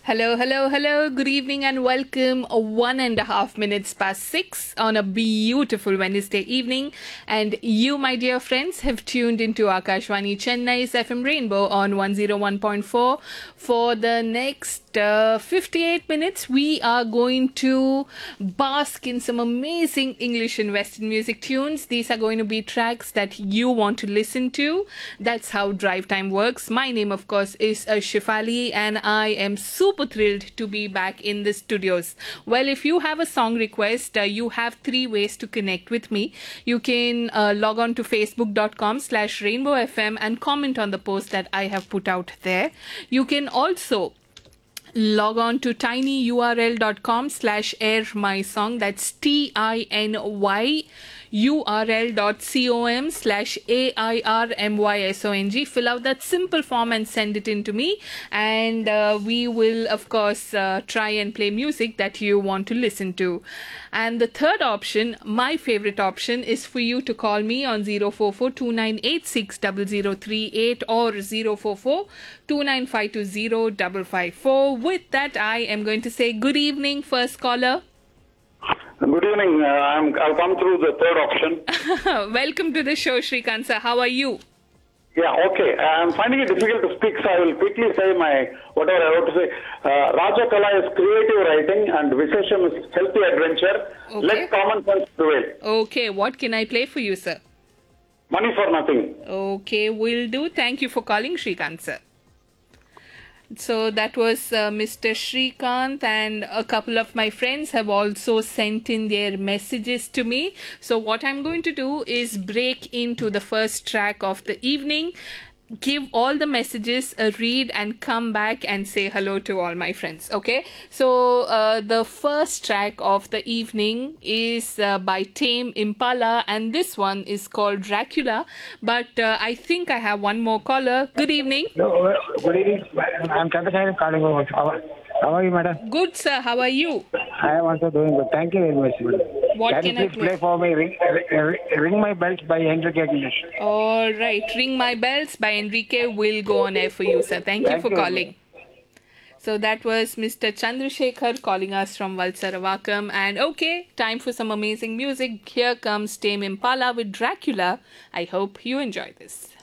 Hello, hello, hello. Good evening and welcome. 1.5 minutes past 6 on a beautiful Wednesday evening. And you, my dear friends, have tuned into Akashvani Chennai's FM Rainbow on 101.4. For the next 58 minutes, we are going to bask in some amazing English and Western music tunes. These are going to be tracks that you want to listen to. That's how Drive Time works. My name, of course, is Shifali, and I am super thrilled to be back in the studios. Well, if you have a song request, you have three ways to connect with me. You can log on to facebook.com/rainbowfm and comment on the post that I have put out there. You can also log on to tinyurl.com/airmysong. That's tinyurl.com/airmysong. Fill out that simple form and send it in to me, and we will of course try and play music that you want to listen to. And the third option, my favorite option, is for you to call me on 044-2986-0038 or 044-2952-0554. With that, I am going to say good evening, first caller. Good evening. I'll come through the third option. Welcome to the show, Shrikant sir. How are you? Yeah, okay. I'm finding it difficult to speak, so I will quickly say whatever I want to say. Raja Kala is creative writing and Visesham is healthy adventure. Okay. Let common sense prevail. Okay, what can I play for you, sir? Money for nothing. Okay, will do. Thank you for calling, Shrikant sir. So that was Mr. Shrikant, and a couple of my friends have also sent in their messages to me. So what I'm going to do is break into the first track of the evening, give all the messages a read, and come back and say hello to all my friends. Okay, so the first track of the evening is by Tame Impala, and this one is called Dracula. But I think I have one more caller. Good evening. Hello, good evening. I'm Chandrasekhar calling over. How are you, madam? Good, sir. How are you? I am also doing good. Thank you very much, madam. What Can can I you please play for me Ring My Bells by Enrique Iglesias? All right. Ring My Bells by Enrique will go on air for you, sir. Thank you for calling. So that was Mr. Chandrasekhar calling us from Valsaravakam. And okay, time for some amazing music. Here comes Tame Impala with Dracula. I hope you enjoy this.